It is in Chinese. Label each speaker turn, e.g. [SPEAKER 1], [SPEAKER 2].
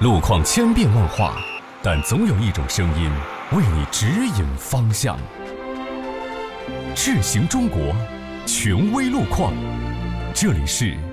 [SPEAKER 1] 路况千变万化，但总有一种声音为你指引方向。智行中国，权威路况，这里是